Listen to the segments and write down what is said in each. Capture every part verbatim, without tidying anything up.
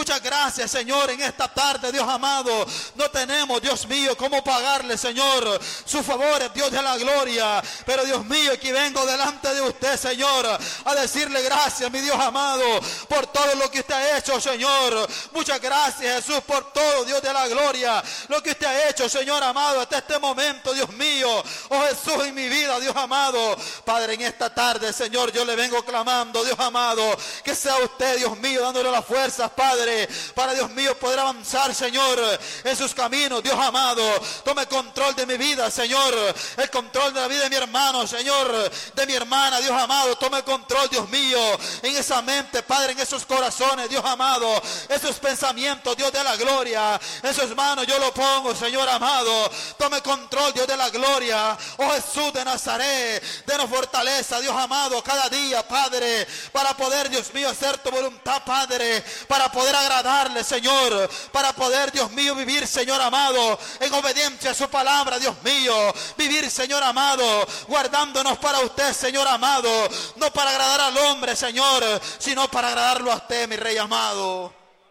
Muchas gracias, Señor, en esta tarde, Dios amado. No tenemos, Dios mío, cómo pagarle, Señor, sus favores, Dios de la gloria. Pero Dios mío, aquí vengo delante de usted, Señor, a decirle gracias, mi Dios amado, por todo lo que usted ha hecho, Señor. Muchas gracias, Jesús, por todo, Dios de la gloria, lo que usted ha hecho, Señor amado, hasta este momento, Dios mío. Oh Jesús, en mi vida, Dios amado. Padre, en esta tarde, Señor, yo le vengo clamando, Dios amado, que sea usted, Dios mío, dándole las fuerzas, Padre, para, Dios mío, poder avanzar, Señor, en sus caminos, Dios amado. Tome control de mi vida, Señor, el control de la vida de mi hermano, Señor, de mi hermana, Dios amado. Tome control, Dios mío, en esa mente, Padre, en esos corazones, Dios amado, esos pensamientos, Dios de la gloria, en sus manos yo lo pongo, Señor amado. Tome control, Dios de la gloria. Oh Jesús de Nazaret, denos fortaleza, Dios amado, cada día, Padre, para poder, Dios mío, hacer tu voluntad, Padre, para poder agradarle, Señor, para poder, Dios mío, vivir, Señor amado, en obediencia a su palabra, Dios mío. Vivir, Señor amado, guardándonos para usted, Señor amado, no para agradar al hombre, Señor, sino para agradarlo a usted, mi Rey amado.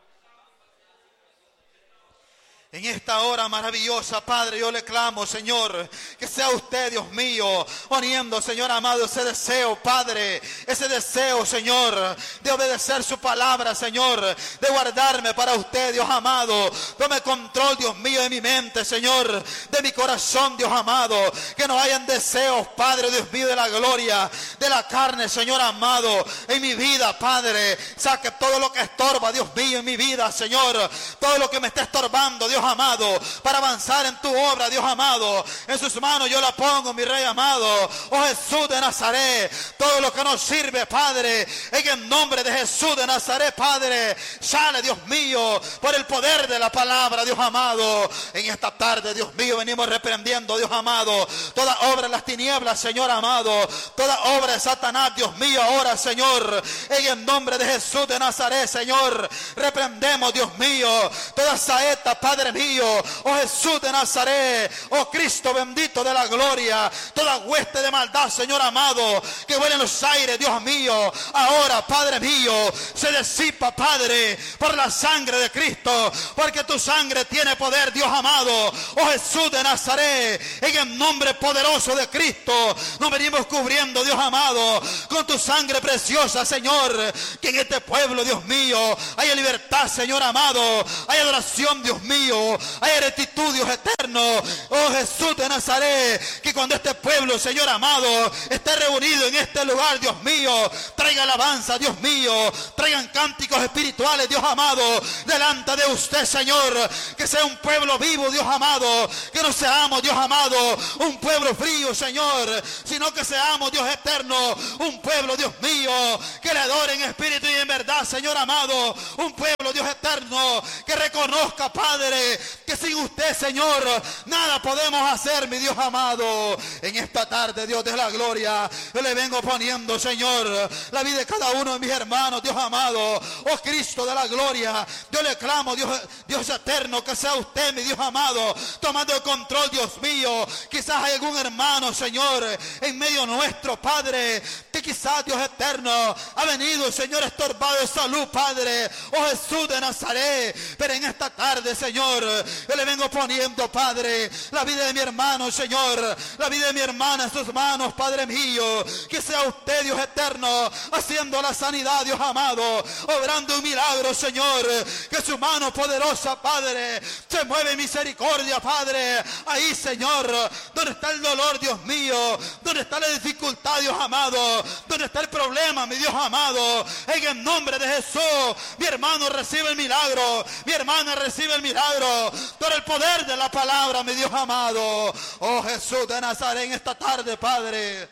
En esta hora maravillosa, Padre, yo le clamo, Señor, que sea usted, Dios mío, poniendo, Señor amado, ese deseo, Padre, ese deseo, Señor, de obedecer su palabra, Señor, de guardarme para usted, Dios amado. Tome control, Dios mío, de mi mente, Señor, de mi corazón, Dios amado, que no hayan deseos, Padre, Dios mío, de la gloria, de la carne, Señor amado, en mi vida, Padre. Saque todo lo que estorba, Dios mío, en mi vida, Señor, todo lo que me está estorbando, Dios amado, para avanzar en tu obra, Dios amado. En sus manos yo la pongo, mi Rey amado. Oh Jesús de Nazaret, todo lo que nos sirve, Padre, en el nombre de Jesús de Nazaret, Padre, sale, Dios mío, por el poder de la palabra, Dios amado. En esta tarde, Dios mío, venimos reprendiendo, Dios amado, toda obra de las tinieblas, Señor amado, toda obra de Satanás, Dios mío, ahora, Señor, en el nombre de Jesús de Nazaret, Señor, reprendemos, Dios mío, toda saeta, Padre mío, oh Jesús de Nazaret, oh Cristo bendito de la gloria, toda hueste de maldad, Señor amado, que vuela en los aires, Dios mío, ahora, Padre mío, se disipa, Padre, por la sangre de Cristo, porque tu sangre tiene poder, Dios amado. Oh Jesús de Nazaret, en el nombre poderoso de Cristo, nos venimos cubriendo, Dios amado, con tu sangre preciosa, Señor, que en este pueblo, Dios mío, haya libertad, Señor amado, hay adoración, Dios mío, hay rectitud, Dios eterno. Oh Jesús de Nazaret, que cuando este pueblo, Señor amado, esté reunido en este lugar, Dios mío, traiga alabanza, Dios mío, traigan cánticos espirituales, Dios amado, delante de usted, Señor, que sea un pueblo vivo, Dios amado, que no seamos, Dios amado, un pueblo frío, Señor, sino que seamos, Dios eterno, un pueblo, Dios mío, que le adore en espíritu y en verdad, Señor amado, un pueblo, Dios eterno, que reconozca, Padre, que sin usted, Señor, nada podemos hacer, mi Dios amado. En esta tarde, Dios de la gloria, yo le vengo poniendo, Señor, la vida de cada uno de mis hermanos, Dios amado. Oh Cristo de la gloria, yo le clamo, Dios, Dios eterno, que sea usted, mi Dios amado, tomando el control, Dios mío. Quizás hay algún hermano, Señor, en medio nuestro, Padre, que quizás, Dios eterno, ha venido, Señor, estorbado de salud, Padre. Oh Jesús de Nazaret, pero en esta tarde, Señor, yo le vengo poniendo, Padre, la vida de mi hermano, Señor, la vida de mi hermana en sus manos, Padre mío. Que sea usted, Dios eterno, haciendo la sanidad, Dios amado, obrando un milagro, Señor. Que su mano poderosa, Padre, se mueve en misericordia, Padre. Ahí, Señor, donde está el dolor, Dios mío, donde está la dificultad, Dios amado, donde está el problema, mi Dios amado, en el nombre de Jesús, mi hermano recibe el milagro, mi hermana recibe el milagro, por el poder de la palabra, mi Dios amado. Oh Jesús de Nazaret, en esta tarde, Padre,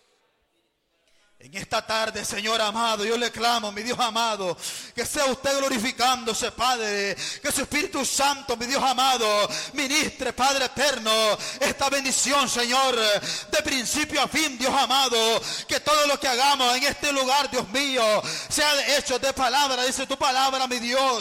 en esta tarde, Señor amado, yo le clamo, mi Dios amado, que sea usted glorificándose, Padre, que su Espíritu Santo, mi Dios amado, ministre, Padre eterno, esta bendición, Señor, de principio a fin, Dios amado. Que todo lo que hagamos en este lugar, Dios mío, sea de hecho de palabra, dice tu palabra, mi Dios,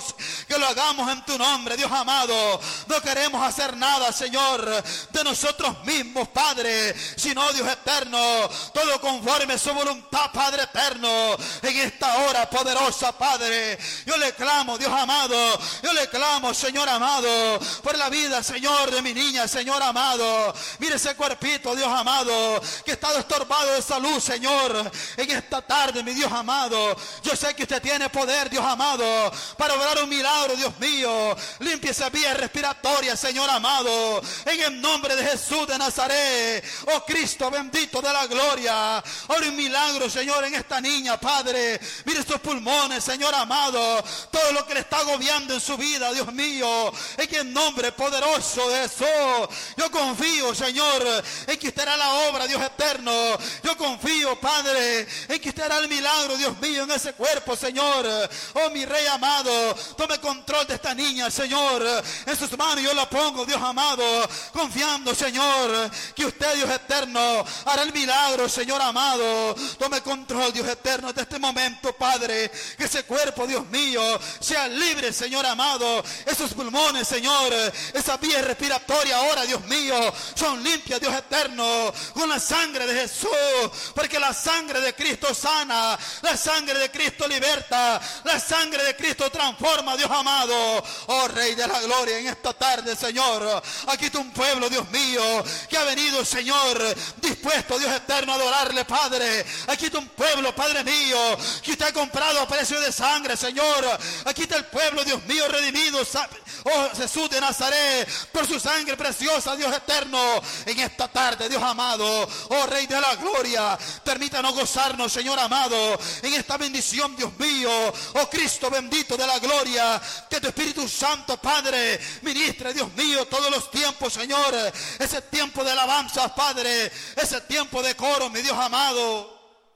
que lo hagamos en tu nombre, Dios amado. No queremos hacer nada, Señor, de nosotros mismos, Padre, sino, Dios eterno, todo conforme a su voluntad, Padre eterno. En esta hora poderosa, Padre, yo le clamo, Dios amado, yo le clamo, Señor amado, por la vida, Señor, de mi niña, Señor amado. Mire ese cuerpito, Dios amado, que está estorbado de salud, Señor, en esta tarde, mi Dios amado. Yo sé que usted tiene poder, Dios amado, para obrar un milagro, Dios mío. Limpie esa vía respiratoria, Señor amado, en el nombre de Jesús de Nazaret. Oh Cristo bendito de la gloria, ora un milagro, Señor, en esta niña, Padre. Mire sus pulmones, Señor amado, todo lo que le está agobiando en su vida, Dios mío, en el nombre poderoso de Jesús. Yo confío, Señor, en que usted hará la obra, Dios eterno. Yo confío, Padre, en que usted hará el milagro, Dios mío, en ese cuerpo, Señor. Oh, mi Rey amado, tome control de esta niña, Señor. En sus manos yo la pongo, Dios amado, confiando, Señor, que usted, Dios eterno, hará el milagro, Señor amado. Tome control, Dios eterno, de este momento, Padre. Que ese cuerpo, Dios mío, sea libre, Señor amado. Esos pulmones, Señor, esa vía respiratoria ahora, Dios mío, son limpias, Dios eterno, con la sangre de Jesús. Porque la sangre de Cristo sana, la sangre de Cristo liberta, la sangre de Cristo transforma, Dios amado. Oh Rey de la gloria, en esta tarde, Señor, aquí está un pueblo, Dios mío, que ha venido, Señor, dispuesto, Dios eterno, a adorarle, Padre. Aquí está un pueblo, Padre mío, que usted ha comprado a precio de sangre, Señor. Aquí está el pueblo, Dios mío, redimido, oh Jesús de Nazaret, por su sangre preciosa, Dios eterno. En esta tarde, Dios amado, oh Rey de la gloria, permítanos gozarnos, Señor amado, en esta bendición, Dios mío. Oh Cristo bendito de la gloria, que tu Espíritu Santo, Padre, ministre, Dios mío, todos los tiempos, Señor. Ese tiempo de alabanza, Padre, ese tiempo de coro, mi Dios amado.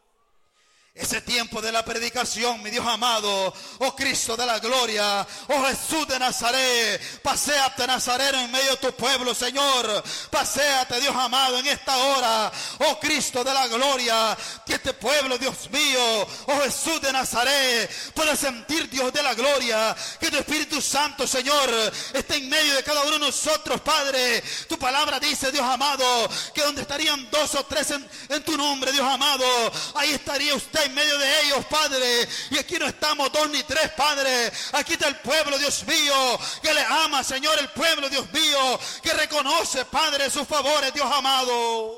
Ese tiempo de la predicación, mi Dios amado. Oh Cristo de la gloria, oh Jesús de Nazaret, paséate, Nazareno, en medio de tu pueblo, Señor. Paséate, Dios amado, en esta hora. Oh Cristo de la gloria, que este pueblo, Dios mío, oh Jesús de Nazaret, pueda sentir, Dios de la gloria, que tu Espíritu Santo, Señor, esté en medio de cada uno de nosotros, Padre. Tu palabra dice, Dios amado, que donde estarían dos o tres en, en tu nombre, Dios amado, ahí estaría usted en medio de ellos, Padre. Y aquí no estamos dos ni tres, Padre. Aquí está el pueblo, Dios mío, que le ama, Señor. El pueblo, Dios mío, que reconoce, Padre, sus favores, Dios amado.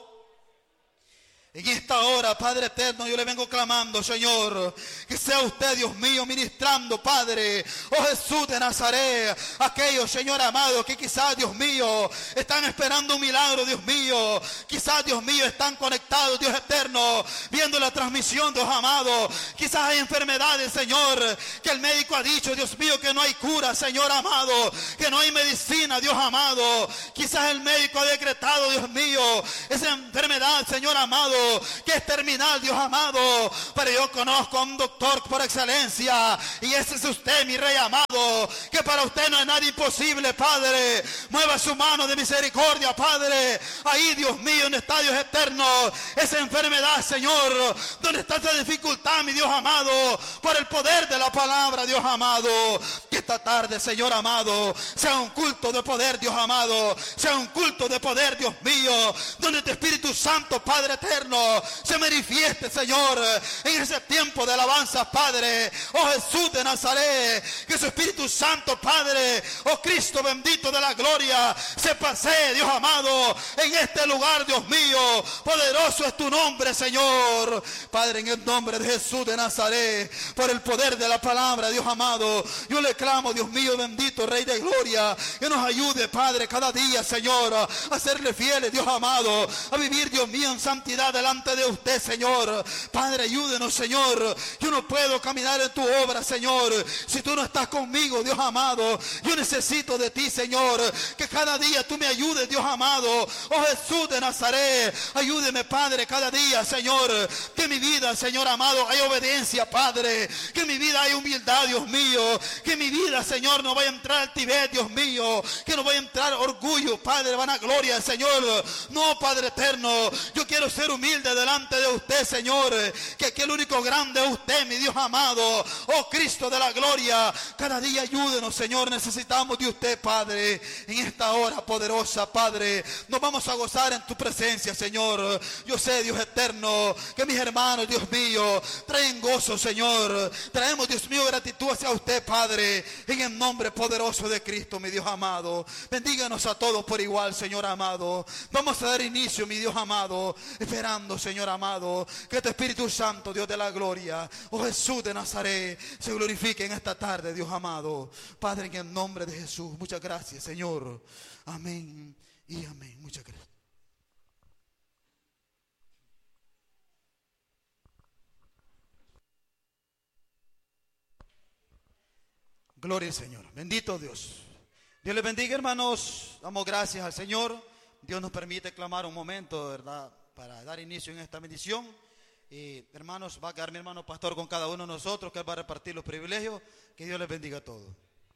En esta hora, Padre eterno, yo le vengo clamando, Señor, que sea usted, Dios mío, ministrando, Padre, oh Jesús de Nazaret, aquellos, Señor amado, que quizás, Dios mío, están esperando un milagro, Dios mío, quizás, Dios mío, están conectados, Dios eterno, viendo la transmisión, Dios amado, quizás hay enfermedades, Señor, que el médico ha dicho, Dios mío, que no hay cura, Señor amado, que no hay medicina, Dios amado, quizás el médico ha decretado, Dios mío, esa enfermedad, Señor amado, que es terminal, Dios amado, pero yo conozco a un doctor por excelencia, y ese es usted, mi Rey amado, que para usted no es nada imposible, Padre. Mueva su mano de misericordia, Padre, ahí, Dios mío, en estadios eternos, esa enfermedad, Señor, donde está esa dificultad, mi Dios amado, por el poder de la palabra, Dios amado, que esta tarde, Señor amado, sea un culto de poder, Dios amado, sea un culto de poder, Dios mío, donde tu Espíritu Santo, Padre eterno, se manifieste, Señor, en ese tiempo de alabanza, Padre. Oh Jesús de Nazaret, que su Espíritu Santo, Padre, oh Cristo bendito de la gloria, se pasee, Dios amado, en este lugar, Dios mío. Poderoso es tu nombre, Señor. Padre, en el nombre de Jesús de Nazaret, por el poder de la palabra, Dios amado, yo le clamo, Dios mío bendito, Rey de gloria, que nos ayude, Padre, cada día, Señor, a serle fieles, Dios amado, a vivir, Dios mío, en santidad delante de usted, Señor. Padre, ayúdenos, Señor. Yo no puedo caminar en tu obra, Señor, si tú no estás conmigo, Dios amado. Yo necesito de ti, Señor, que cada día tú me ayudes, Dios amado. Oh Jesús de Nazaret, ayúdeme, Padre, cada día, Señor, que en mi vida, Señor amado, hay obediencia, Padre, que en mi vida hay humildad, Dios mío, que en mi vida, Señor, no vaya a entrar altivez, Dios mío, que no vaya a entrar orgullo, Padre, vanagloria, Señor. No, Padre eterno, yo quiero ser humilde delante de usted, Señor, que aquí el único grande es usted, mi Dios amado. Oh Cristo de la gloria, gloria. Cada día ayúdenos, Señor. Necesitamos de usted, Padre, en esta hora poderosa, Padre. Nos vamos a gozar en tu presencia, Señor. Yo sé, Dios eterno, que mis hermanos, Dios mío, traen gozo, Señor. Traemos, Dios mío, gratitud hacia usted, Padre, en el nombre poderoso de Cristo, mi Dios amado. Bendíganos a todos por igual, Señor amado. Vamos a dar inicio, mi Dios amado, esperando, Señor amado, que tu Espíritu Santo, Dios de la gloria, oh Jesús de Nazaret, se glorifique en esta tarde, Dios amado. Padre, en el nombre de Jesús, muchas gracias, Señor. Amén y amén. Muchas gracias. Gloria al Señor. Bendito Dios. Dios les bendiga, hermanos. Damos gracias al Señor. Dios nos permite clamar un momento, ¿verdad?, para dar inicio en esta bendición. Y hermanos, va a quedar mi hermano pastor con cada uno de nosotros, que él va a repartir los privilegios. Que Dios les bendiga a todos.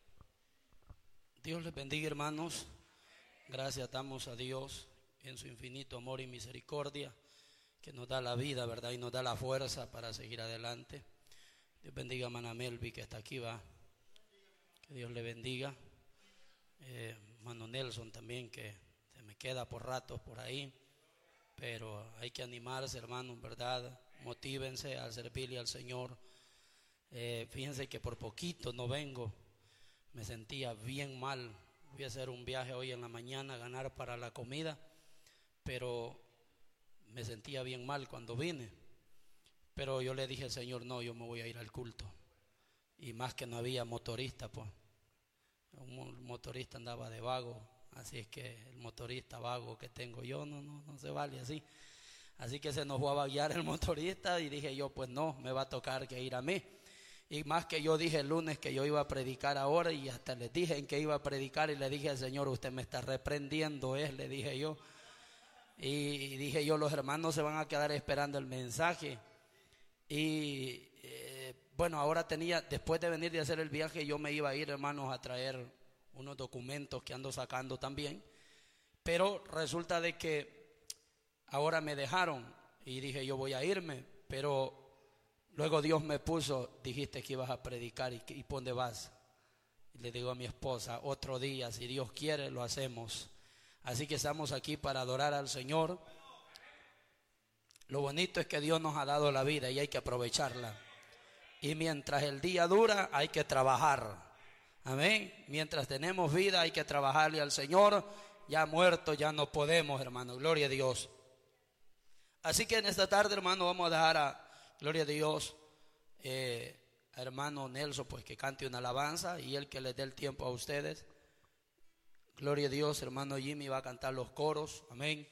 Dios les bendiga, hermanos. Gracias damos a Dios en su infinito amor y misericordia, que nos da la vida, ¿verdad?, y nos da la fuerza para seguir adelante. Dios bendiga a Mana Melvi, que está aquí, va. Que Dios le bendiga. Eh, Mano Nelson también, que se me queda por ratos por ahí. Pero hay que animarse, hermanos, ¿verdad? Motívense al servirle al Señor. Eh, fíjense que por poquito no vengo. Me sentía bien mal. Voy a hacer un viaje hoy en la mañana a ganar para la comida, pero me sentía bien mal cuando vine. Pero yo le dije al Señor, no, yo me voy a ir al culto. Y más que no había motorista, pues. Un motorista andaba de vago. Así es que el motorista vago que tengo yo no, no, no se vale así. Así que se nos fue a vaguear el motorista y dije yo, pues no, me va a tocar que ir a mí. Y más que yo dije el lunes que yo iba a predicar ahora, y hasta les dije en que iba a predicar, y le dije al Señor, usted me está reprendiendo, es, le dije yo. Y dije yo, los hermanos se van a quedar esperando el mensaje. Y eh, bueno, ahora tenía, después de venir de hacer el viaje, yo me iba a ir, hermanos, a traer unos documentos que ando sacando también, pero resulta de que ahora me dejaron y dije yo voy a irme, pero luego Dios me puso, dijiste que ibas a predicar, y, y ¿por dónde vas? Y le digo a mi esposa, otro día, si Dios quiere lo hacemos. Así que estamos aquí para adorar al Señor. Lo bonito es que Dios nos ha dado la vida y hay que aprovecharla, y mientras el día dura hay que trabajar. Amén. Mientras tenemos vida hay que trabajarle al Señor. Ya muerto ya no podemos, hermano. Gloria a Dios. Así que en esta tarde, hermano, vamos a dejar a, gloria a Dios, eh, a hermano Nelson, pues que cante una alabanza, y él que les dé el tiempo a ustedes. Gloria a Dios. Hermano Jimmy va a cantar los coros. Amén.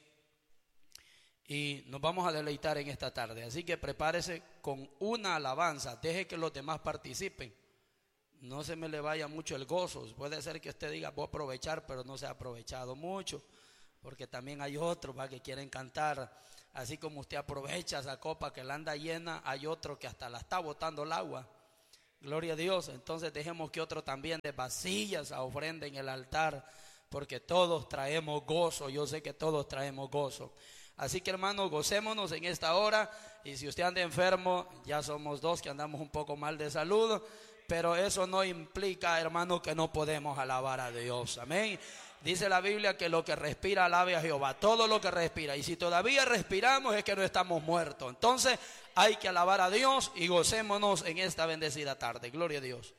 Y nos vamos a deleitar en esta tarde. Así que prepárese con una alabanza. Deje que los demás participen. No se me le vaya mucho el gozo. Puede ser que usted diga voy a aprovechar, pero no se ha aprovechado mucho, porque también hay otros, ¿va?, que quieren cantar. Así como usted aprovecha esa copa que la anda llena, hay otro que hasta la está botando el agua. Gloria a Dios. Entonces dejemos que otro también de vasillas a ofrenda en el altar, porque todos traemos gozo. Yo sé que todos traemos gozo. Así que, hermanos, gocémonos en esta hora. Y si usted anda enfermo, ya somos dos que andamos un poco mal de salud, pero eso no implica, hermano, que no podemos alabar a Dios. Amén. Dice la Biblia que lo que respira alabe a Jehová. Todo lo que respira. Y si todavía respiramos es que no estamos muertos. Entonces hay que alabar a Dios y gocémonos en esta bendecida tarde. Gloria a Dios.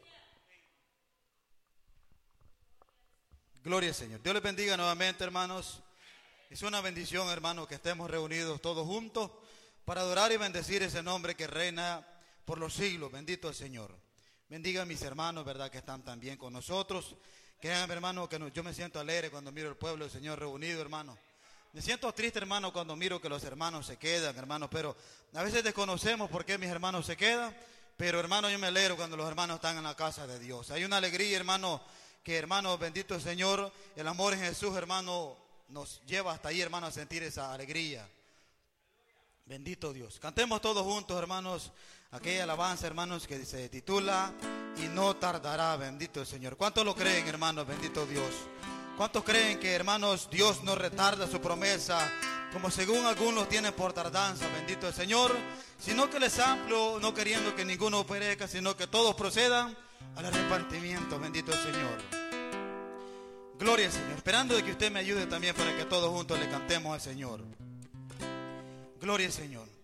Gloria al Señor. Dios les bendiga nuevamente, hermanos. Es una bendición, hermanos, que estemos reunidos todos juntos para adorar y bendecir ese nombre que reina por los siglos. Bendito el Señor. Bendiga a mis hermanos, ¿verdad?, que están también con nosotros. Créanme, hermano, que no, yo me siento alegre cuando miro el pueblo del Señor reunido, hermano. Me siento triste, hermano, cuando miro que los hermanos se quedan, hermano, pero a veces desconocemos por qué mis hermanos se quedan. Pero, hermano, yo me alegro cuando los hermanos están en la casa de Dios. Hay una alegría, hermano, que, hermano, bendito el Señor, el amor en Jesús, hermano, nos lleva hasta ahí, hermano, a sentir esa alegría. Bendito Dios. Cantemos todos juntos, hermanos, aquella alabanza, hermanos, que se titula Y no tardará. Bendito el Señor. ¿Cuántos lo creen, hermanos? Bendito Dios. ¿Cuántos creen que, hermanos, Dios no retarda su promesa, como según algunos tienen por tardanza? Bendito el Señor. Sino que les hablo, no queriendo que ninguno perezca, sino que todos procedan al arrepentimiento, bendito el Señor. Gloria al Señor, esperando de que usted me ayude también para que todos juntos le cantemos al Señor. Gloria al Señor.